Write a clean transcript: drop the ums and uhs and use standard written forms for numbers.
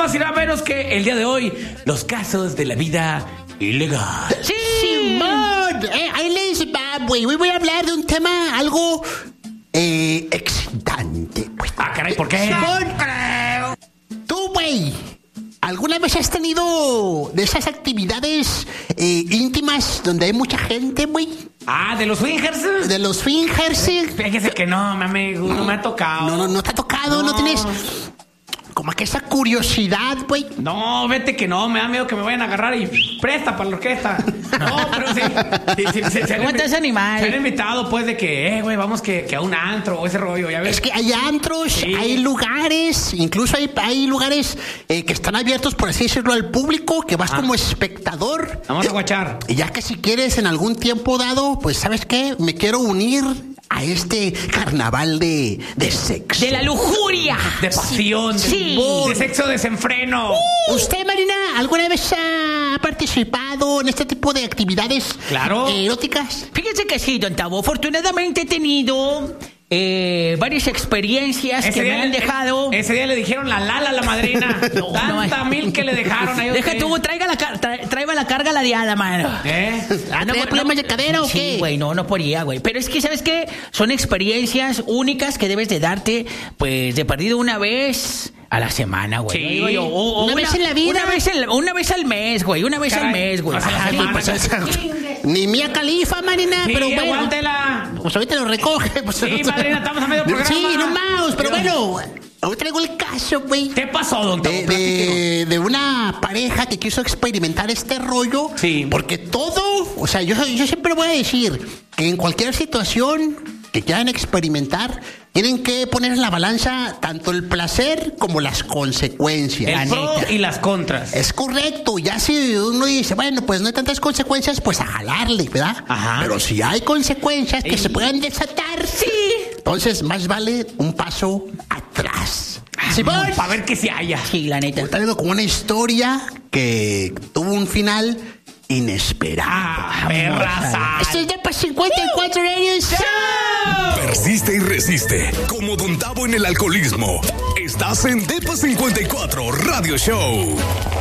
más y nada menos que el día de hoy, los casos de la vida ilegal. ¡Sí! Simón, ahí les va, güey. Hoy voy a hablar de un tema algo excitante. Pues. Ah, caray, ¿por qué? Simón, tú, güey, ¿alguna vez has tenido de esas actividades íntimas donde hay mucha gente, güey? Ah, ¿de los swingers? De los swingers. Fíjese que no, mi amigo, no me ha tocado. No te ha tocado, no tienes como que esa curiosidad, güey. No, vete que no, me da miedo que me vayan a agarrar y presta para la orquesta. No, pero sí. ¿Cómo estás, animal? Se han invitado, pues, de que, güey, vamos que a un antro o ese rollo, ya ves. Es que hay antros, sí. Hay lugares, incluso hay lugares que están abiertos, por así decirlo, al público, que vas como espectador. Vamos a guachar. Y ya que si quieres en algún tiempo dado, pues, ¿sabes qué? Me quiero unir a este carnaval de sexo. De la lujuria. De pasión. Sí. De sexo desenfreno. ¿Usted, Marina, alguna vez ha participado en este tipo de actividades eróticas? Fíjese que sí, don Tavo. Afortunadamente he tenido varias experiencias que me han dejado. Ese día le dijeron la madrina. Tanta mil que le dejaron. Deja tú, traiga la carga la diada, mano. ¿No problemas de cadera o qué? Sí, güey, no podía, güey. Pero es que, ¿sabes qué? Son experiencias únicas que debes de darte, pues, de perdido una vez a la semana, güey. Sí. Digo yo, una vez en la vida. Una vez al mes, güey. Una vez al mes, güey. Ni Mía Califa, Marina, sí, pero bueno. Aguántela. Pues ahorita lo recoge. Pues, sí, Marina, estamos a medio programa. Sí, no más, pero bueno. Hoy traigo el caso, güey. ¿Qué pasó, don Tavo? De una pareja que quiso experimentar este rollo. Sí. Porque todo, o sea, yo siempre voy a decir que en cualquier situación que quieran experimentar, tienen que poner en la balanza tanto el placer como las consecuencias. El pro y las contras. Es correcto. Ya si uno dice, bueno, pues no hay tantas consecuencias, pues a jalarle, ¿verdad? Ajá. Pero si hay consecuencias que se puedan desatar, sí. Entonces, más vale un paso atrás. Simón, para ver qué se haya. Sí, la neta. Traigo como una historia que tuvo un final inesperado. Perraza. Esto es de Depa 54 Radio Show. Persiste y resiste. Como Don Tavo en el alcoholismo. Estás en Depa 54 Radio Show.